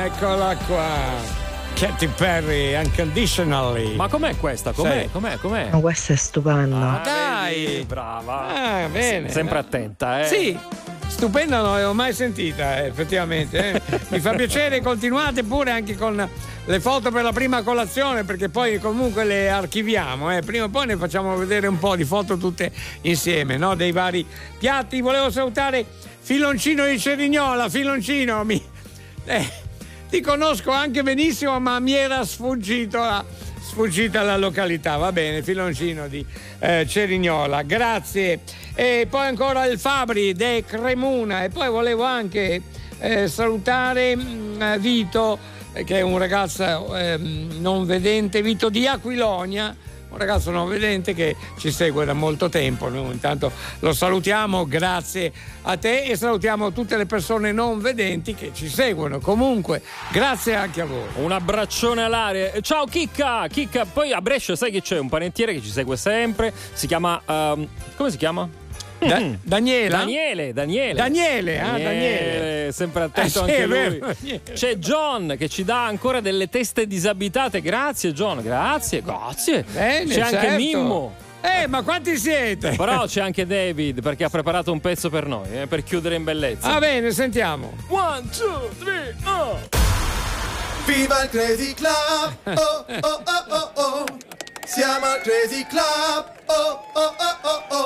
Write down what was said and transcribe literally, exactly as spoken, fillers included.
Eccola qua. Katy Perry, Unconditionally. Ma com'è questa? Com'è? Sì. Com'è? Com'è? Ma questa è stupenda. Ah, dai. vedi? Brava. Ah, bene. S- sempre attenta, eh. Sì. Stupenda, non l'avevo mai sentita, eh, effettivamente. Eh. Mi fa piacere, continuate pure anche con le foto per la prima colazione, perché poi comunque le archiviamo. Eh. Prima o poi ne facciamo vedere un po' di foto tutte insieme, no? Dei vari piatti. Volevo salutare Filoncino di Cerignola. Filoncino, mi... Eh. Ti conosco anche benissimo, ma mi era sfuggito la, sfuggita la località. Va bene, Filoncino di eh, Cerignola, grazie. E poi ancora il Fabri de Cremuna. E poi volevo anche eh, salutare mh, Vito, eh, che è un ragazzo eh, non vedente, Vito di Aquilonia. Un ragazzo non vedente che ci segue da molto tempo. Noi intanto lo salutiamo, grazie a te, e salutiamo tutte le persone non vedenti che ci seguono. Comunque, grazie anche a voi. Un abbraccione all'aria. Ciao Chicca! Chicca, poi a Brescia sai che c'è un panettiere che ci segue sempre. Si chiama. Um, come si chiama? Da- Daniela? Daniele, Daniele. Daniele, ah, Daniele. Sempre attento Eh, sì, anche è lui. vero. C'è John che ci dà ancora delle teste disabitate. Grazie John, grazie, grazie. Bene, c'è anche certo. Mimmo. Eh, ma quanti siete? Però c'è anche David perché ha preparato un pezzo per noi, eh, per chiudere in bellezza. Va bene, sentiamo. One, two, three, oh. Viva il Crazy Club! Oh, oh, oh, oh, oh. Siamo al Crazy Club! Oh, oh, oh, oh, oh.